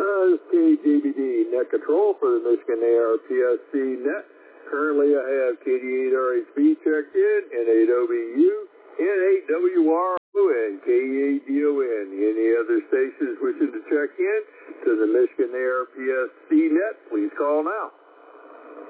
This is KJBD Net Control for the Michigan ARPSC Net. Currently I have KD8RHB checked in, N8OBU, N8WRO, and KE8DON. Any other stations wishing to check in to the Michigan ARPSC